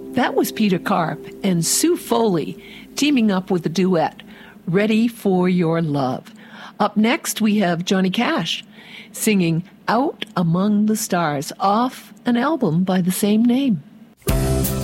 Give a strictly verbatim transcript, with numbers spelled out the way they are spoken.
That was Peter Karp and Sue Foley teaming up with the duet, Ready for Your Love. Up next, we have Johnny Cash singing Out Among the Stars off an album by the same name.